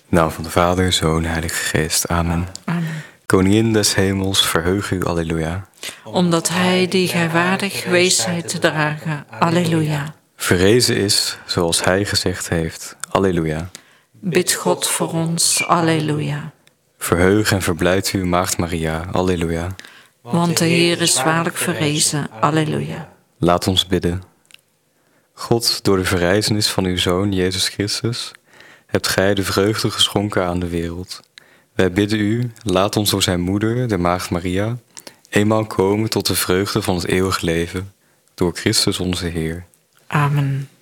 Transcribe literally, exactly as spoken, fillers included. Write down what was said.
naam van de Vader, Zoon, Heilige Geest. Amen. Amen. Koningin des hemels, verheug u, alleluia. Omdat hij die gij waardig wees zijt te dragen. Alleluia. Verrezen is, zoals hij gezegd heeft. Alleluia. Bid God voor ons. Alleluia. Verheug en verblijd u, Maagd Maria. Alleluia. Want de Heer is waarlijk verrezen. Alleluia. Laat ons bidden. God, door de verrijzenis van uw Zoon, Jezus Christus, hebt gij de vreugde geschonken aan de wereld. Wij bidden u, laat ons door zijn moeder, de Maagd Maria, eenmaal komen tot de vreugde van het eeuwig leven, door Christus onze Heer. Amen.